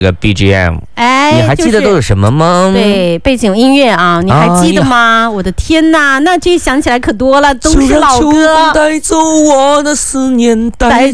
个 BGM， 哎， 你还记得都有什么吗？ 对，背景音乐啊，你还记得吗？我的天哪，那这想起来可多了，都是老歌。 带走我的思念，带